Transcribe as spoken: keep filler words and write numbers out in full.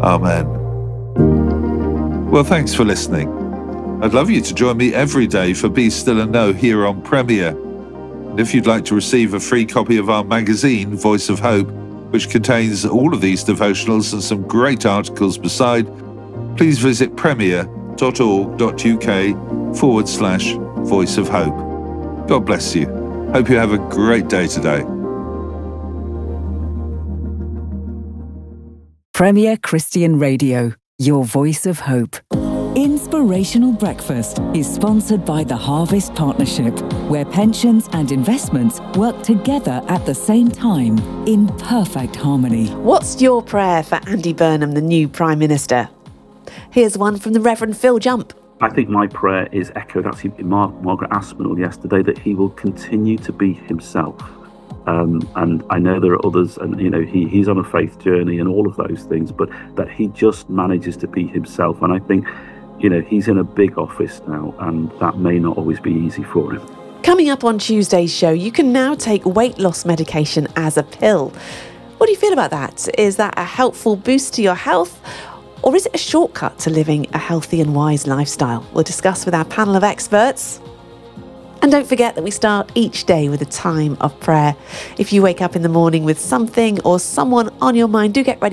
Amen. Well, thanks for listening. I'd love you to join me every day for Be Still and Know here on Premier. And if you'd like to receive a free copy of our magazine, Voice of Hope, which contains all of these devotionals and some great articles beside, please visit premier.org.uk forward slash Voice of Hope. God bless you. Hope you have a great day today. Premier Christian Radio, your voice of hope. Inspirational Breakfast is sponsored by the Harvest Partnership, where pensions and investments work together at the same time in perfect harmony. What's your prayer for Andy Burnham, the new Prime Minister? Here's one from the Reverend Phil Jump. I think my prayer is echoed actually in Mar- Margaret Aspinall yesterday, that he will continue to be himself. Um, and I know there are others, and you know he, he's on a faith journey and all of those things, but that he just manages to be himself. And I think, you know, he's in a big office now, and that may not always be easy for him. Coming up on Tuesday's show, you can now take weight loss medication as a pill. What do you feel about that? Is that a helpful boost to your health? Or is it a shortcut to living a healthy and wise lifestyle? We'll discuss with our panel of experts. And don't forget that we start each day with a time of prayer. If you wake up in the morning with something or someone on your mind, do get ready